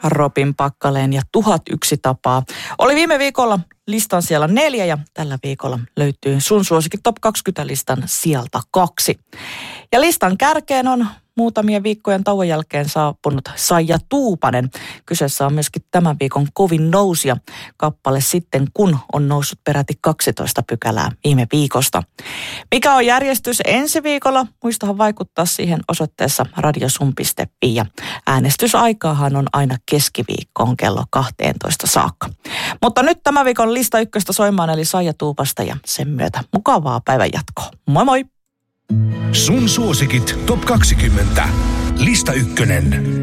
Robin Packaleen ja 1001 tapaa. Oli viime viikolla listan siellä 4 ja tällä viikolla löytyy sun suosikin Top 20-listan sieltä 2. Ja listan kärkeen on muutamien viikkojen tauon jälkeen saapunut Saija Tuupanen. Kyseessä on myöskin tämän viikon kovin nousija kappale sitten, kun on noussut peräti 12 pykälää viime viikosta. Mikä on järjestys ensi viikolla? Muistahan vaikuttaa siihen osoitteessa radiosum.fi ja äänestysaikaahan on aina keskiviikkoon kello 12 saakka. Mutta nyt tämän viikon lista ykköstä soimaan eli Saija Tuupasta ja sen myötä mukavaa päivän jatkoa. Moi moi! Sun suosikit Top 20. Lista 1.